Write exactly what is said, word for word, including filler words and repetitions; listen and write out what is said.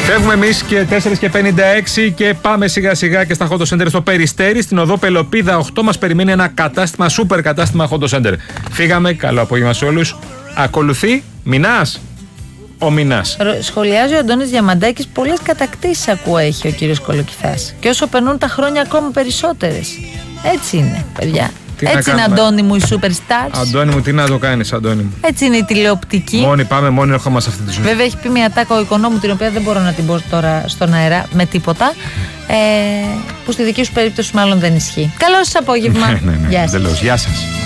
Φεύγουμε εμείς και τέσσερα και πενήντα έξι και πάμε σιγά σιγά και στα Hot Center στο Περιστέρι. Στην οδό Πελοπίδα οκτώ μας περιμένει ένα κατάστημα, σούπερ κατάστημα Hot Center. Φύγαμε, καλό απόγευμα σε όλους. Ακολουθεί Μινάς. Ο Μινάς. Σχολιάζει ο Αντώνης Διαμαντάκης, πολλές κατακτήσεις ακούω έχει ο κύριος Κολοκυθάς. Και όσο περνούν τα χρόνια, ακόμα περισσότερες. Έτσι είναι, παιδιά. Τι Έτσι είναι, Αντώνη μου, οι superstars. Αντώνη μου, τι να το κάνεις, Αντώνη μου. Έτσι είναι η τηλεοπτική. Μόνοι πάμε, μόνοι ερχόμαστε αυτή τη ζωή. Βέβαια, έχει πει μια τάκα ο οικονόμου, την οποία δεν μπορώ να την πω τώρα στον αέρα με τίποτα. Ε, που στη δική σου περίπτωση μάλλον δεν ισχύει. Καλό σας απόγευμα. Ναι, ναι, ναι. Γεια σας. Γεια σας.